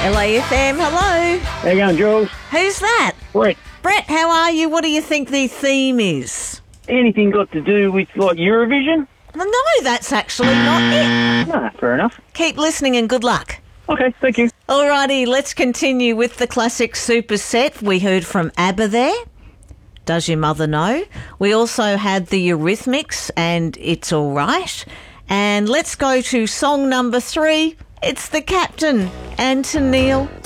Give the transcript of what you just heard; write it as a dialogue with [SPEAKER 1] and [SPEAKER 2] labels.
[SPEAKER 1] LAFM, hello.
[SPEAKER 2] How you going, Jules?
[SPEAKER 1] Who's that?
[SPEAKER 2] Brett.
[SPEAKER 1] Brett, how are you? What do you think the theme is?
[SPEAKER 2] Anything got to do with, like, Eurovision?
[SPEAKER 1] No, that's actually not it.
[SPEAKER 2] Nah, fair enough.
[SPEAKER 1] Keep listening and good luck.
[SPEAKER 2] Okay, thank you.
[SPEAKER 1] Alrighty, let's continue with the classic superset. We heard from ABBA there. Does Your Mother Know? We also had the Eurythmics and It's All Right. And let's go to song number 3. It's The Captain and to Neil.